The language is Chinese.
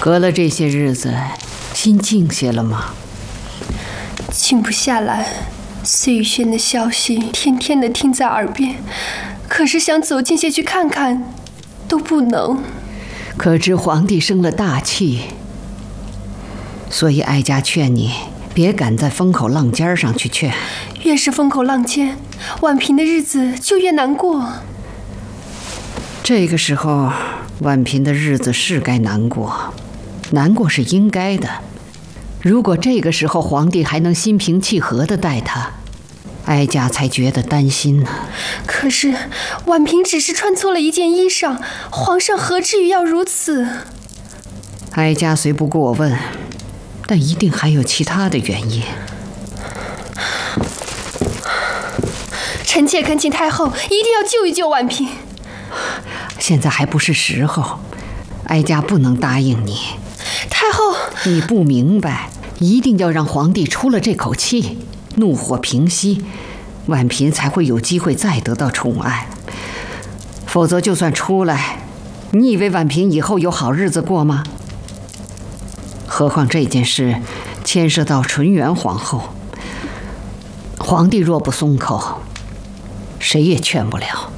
隔了这些日子，心静些了吗？ 静不下来，碎玉轩的消息天天的听在耳边，可是想走近些去看看，都不能。 可知皇帝生了大气，所以哀家劝你别赶在风口浪尖上去劝。 越是风口浪尖，婉嫔的日子就越难过。 这个时候，婉嫔的日子是该难过，难过是应该的。如果这个时候皇帝还能心平气和地待她，哀家才觉得担心呢。 可是婉嫔只是穿错了一件衣裳，皇上何至于要如此？ 哀家虽不过问，但一定还有其他的原因。 臣妾恳请太后一定要救一救婉嫔。 现在还不是时候，哀家不能答应你。 太后， 你不明白，一定要让皇帝出了这口气，怒火平息，婉嫔才会有机会再得到宠爱。否则就算出来，你以为婉嫔以后有好日子过吗？何况这件事牵涉到纯元皇后，皇帝若不松口，谁也劝不了。